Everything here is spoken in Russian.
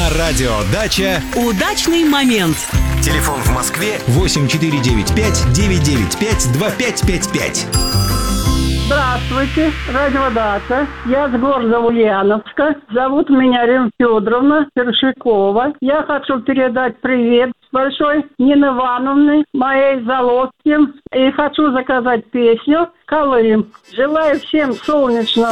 На радио «Дача» удачный момент. Телефон в Москве 8495-995-2555. Здравствуйте, радио «Дача». Я с города Ульяновска. Зовут меня Рим Федоровна Першикова. Я хочу передать привет большой Нине Ивановне, моей Залодке. И хочу заказать песню «Колым». Желаю всем солнечного